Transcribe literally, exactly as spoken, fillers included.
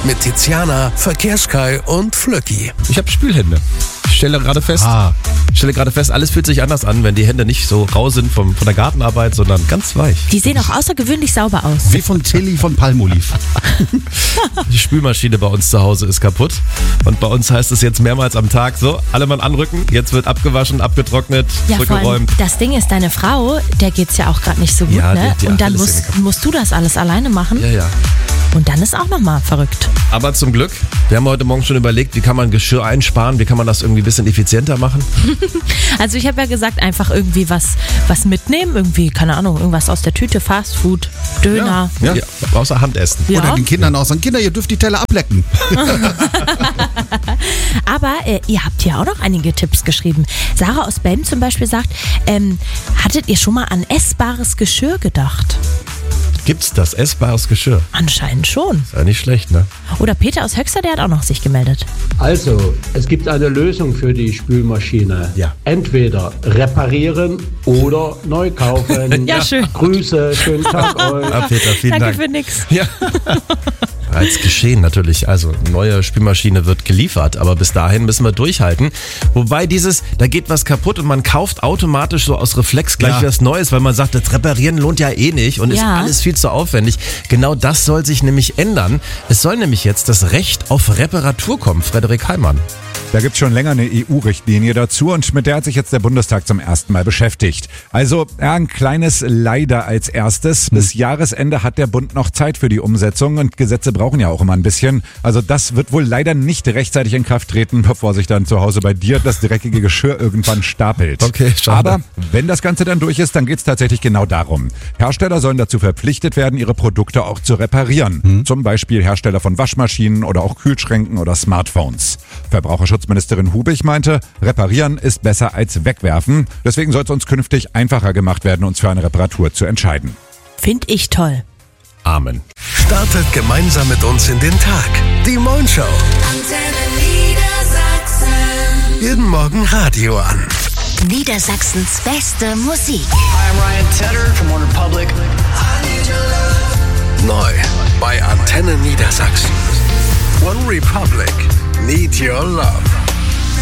mit Tiziana, Verkehrskai und Flöcki. Ich habe Spülhände. Ich stelle gerade fest, Ah. ich stelle gerade fest, alles fühlt sich anders an, wenn die Hände nicht so rau sind vom, von der Gartenarbeit, sondern ganz weich. Die sehen auch außergewöhnlich sauber aus. Wie von Tilly von Palmolive. Die Spülmaschine bei uns zu Hause ist kaputt und bei uns heißt es jetzt mehrmals am Tag so, alle mal anrücken, jetzt wird abgewaschen, abgetrocknet, Ja, vor allem, zurückgeräumt. das Ding ist, deine Frau, der geht's ja auch gerade nicht so gut, Ja, ne? die- die Und dann Achillessehne musst, kaputt. musst du das alles alleine machen. Ja, ja. Und dann ist auch nochmal verrückt. Aber zum Glück, wir haben heute Morgen schon überlegt, wie kann man Geschirr einsparen, wie kann man das irgendwie ein bisschen effizienter machen. Also ich habe ja gesagt, einfach irgendwie was, was mitnehmen. Irgendwie, keine Ahnung, irgendwas aus der Tüte, Fastfood, Döner. Ja, außer Handessen. Ja. Oder den Kindern auch sagen, Kinder, ihr dürft die Teller ablecken. Aber äh, ihr habt hier auch noch einige Tipps geschrieben. Sarah aus Ben zum Beispiel sagt, ähm, hattet ihr schon mal an essbares Geschirr gedacht? Gibt's das essbares Geschirr? Anscheinend schon. Ist ja nicht schlecht, ne? Oder Peter aus Höxter, der hat auch noch sich gemeldet. Also, es gibt eine Lösung für die Spülmaschine. Ja. Entweder reparieren oder neu kaufen. Ja, schön. Grüße, schönen Tag euch. Ah, Peter, vielen Danke Dank. für nix. Ja. Bereits geschehen natürlich. Also neue Spülmaschine wird geliefert, aber bis dahin müssen wir durchhalten. Wobei dieses, da geht was kaputt und man kauft automatisch so aus Reflex gleich Ja. was Neues, weil man sagt, das Reparieren lohnt ja eh nicht und ist Ja. alles viel zu aufwendig. Genau das soll sich nämlich ändern. Es soll nämlich jetzt das Recht auf Reparatur kommen. Frederik Heimann. Da gibt es schon länger eine E U-Richtlinie dazu und mit der hat sich jetzt der Bundestag zum ersten Mal beschäftigt. Also ja, ein kleines Leider als erstes. Bis Jahresende hat der Bund noch Zeit für die Umsetzung und Gesetze brauchen ja auch immer ein bisschen. Also das wird wohl leider nicht rechtzeitig in Kraft treten, bevor sich dann zu Hause bei dir das dreckige Geschirr irgendwann stapelt. Okay, schade. Aber wenn das Ganze dann durch ist, dann geht es tatsächlich genau darum. Hersteller sollen dazu verpflichtet werden, ihre Produkte auch zu reparieren. Zum Beispiel Hersteller von Waschmaschinen oder auch Kühlschränken oder Smartphones. Verbraucherschutzministerin Hubig meinte, reparieren ist besser als wegwerfen. Deswegen soll es uns künftig einfacher gemacht werden, uns für eine Reparatur zu entscheiden. Find ich toll. Amen. Startet gemeinsam mit uns in den Tag. Die Moin Show. Antenne Niedersachsen. Jeden Morgen Radio an. Niedersachsens beste Musik. I'm Ryan Tedder from One Republic. Neu bei Antenne Niedersachsen. One Republic. Need Your Love.